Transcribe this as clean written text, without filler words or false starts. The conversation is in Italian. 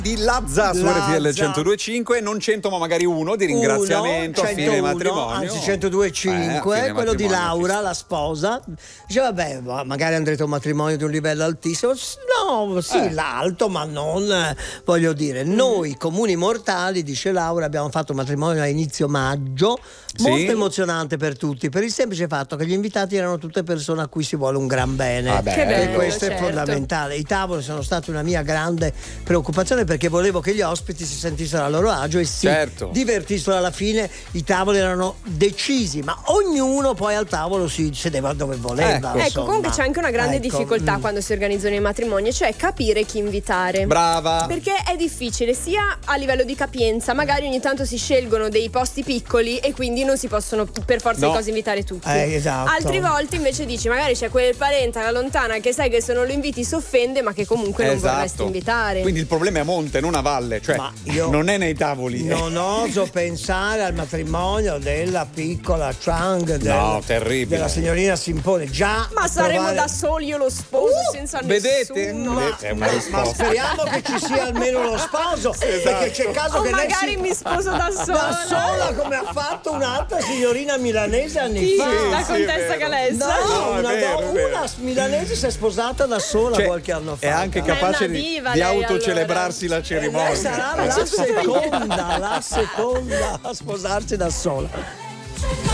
Di Lazza su RTL 102.5, non 100 ma magari uno di ringraziamento a fine matrimonio. Anzi 102.5, quello di Laura, la sposa. Dice vabbè, magari andrete a un matrimonio di un livello altissimo. No, sì, l'alto, ma non, voglio dire, noi comuni mortali, dice Laura, abbiamo fatto un matrimonio a inizio maggio, molto emozionante per tutti, per il semplice fatto che gli invitati erano tutte persone a cui si vuole un gran bene. Che bello, questo è fondamentale. I tavoli sono stati una mia grande preoccupazione, perché volevo che gli ospiti si sentissero a loro agio e si divertissero. Alla fine i tavoli erano decisi, ma ognuno poi al tavolo si sedeva dove voleva. Ecco, comunque c'è anche una grande difficoltà quando si organizzano i matrimoni, cioè capire chi invitare. Brava! Perché è difficile sia a livello di capienza, magari ogni tanto si scelgono dei posti piccoli e quindi non si possono per forza di cose invitare tutti. Esatto. Altre volte invece dici magari c'è quel parente alla lontana che sai che se non lo inviti si offende, ma che comunque non vorresti invitare. Quindi il problema è a monte, non a valle, cioè non è nei tavoli. Non oso pensare al matrimonio della piccola Chang, della signorina Simpone. Ma saremo da soli, io lo sposo senza nessuno. Vedete, è una risposta. Ma speriamo che ci sia almeno lo sposo, perché c'è caso che magari lei mi sposo da sola, come ha fatto un'altra signorina milanese anni fa. La contessa Calessa. Una milanese si è sposata da sola qualche anno fa. È anche capace di autocelebrarsi la cerimonia. Sarà la seconda a sposarsi da sola.